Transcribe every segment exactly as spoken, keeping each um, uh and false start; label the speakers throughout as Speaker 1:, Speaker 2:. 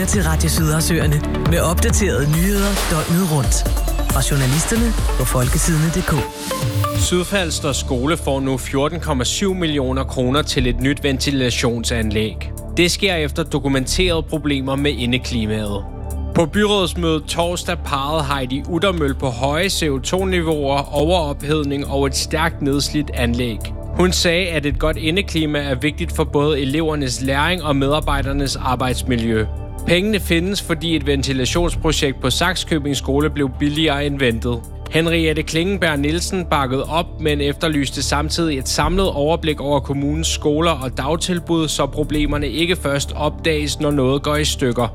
Speaker 1: lytter til Radio Sydersøerne med opdaterede nyheder døgnet rundt. Fra journalisterne på folketidene punktum d k.
Speaker 2: Sydfalster Skole får nu fjorten komma syv millioner kroner til et nyt ventilationsanlæg. Det sker efter dokumenterede problemer med indeklimaet. På byrådsmødet torsdag pegede Heidi Uttermøl på høje C O to niveauer, overophedning og et stærkt nedslidt anlæg. Hun sagde, at et godt indeklima er vigtigt for både elevernes læring og medarbejdernes arbejdsmiljø. Pengene findes, fordi et ventilationsprojekt på Sakskøbing Skole blev billigere end ventet. Henriette Klingenberg Nielsen bakkede op, men efterlyste samtidig et samlet overblik over kommunens skoler og dagtilbud, så problemerne ikke først opdages, når noget går i stykker.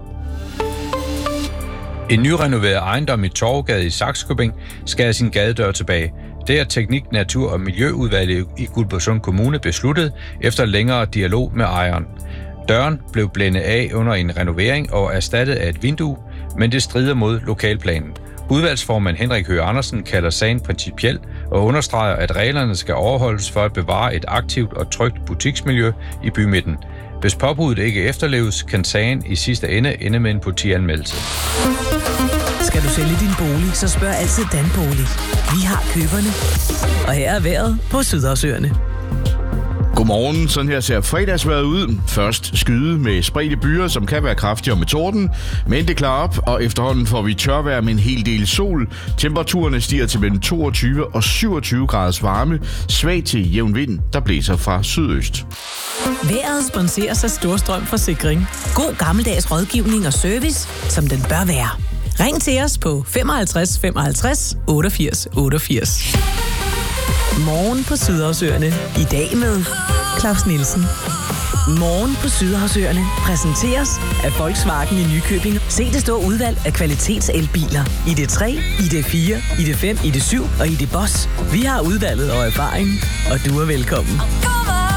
Speaker 3: En nyrenoveret ejendom i Torvegade i Sakskøbing skal have sin gadedør tilbage. Det har Teknik-, Natur- og Miljøudvalget i Guldborgsund Kommune besluttet efter længere dialog med ejeren. Døren blev blændet af under en renovering og erstattet af et vindue, men det strider mod lokalplanen. Udvalgsformand Henrik Høgh Andersen kalder sagen principiel og understreger, at reglerne skal overholdes for at bevare et aktivt og trygt butiksmiljø i bymidten. Hvis påbuddet ikke efterleves, kan sagen i sidste ende ende med en politianmeldelse.
Speaker 1: Skal du sælge din bolig, så spørg altid Danbolig. Vi har køberne. Og her er vejret på Sydersøerne.
Speaker 4: Godmorgen, sådan her ser fredagsvejret ud. Først skyde med spredte byer, som kan være kraftigere med torden, men det klarer op, og efterhånden får vi tørvejr med en hel del sol. Temperaturerne stiger til mellem toogtyve og syvogtyve graders varme, svag til jævn vind, der blæser fra sydøst.
Speaker 1: Vejret sponseres af Storstrøm Forsikring. God gammeldags rådgivning og service, som den bør være. Ring til os på femoghalvtreds femoghalvtreds otteogfirs otteogfirs. Morgen på Sydersøerne. I dag med Claus Nielsen. Morgen på Sydersøerne præsenteres af Volkswagen i Nykøbing. Se det store udvalg af kvalitetselbiler. I D tre, I D fire, I D fem, I D syv og I D Boss. Vi har udvalget og erfaring, og du er velkommen.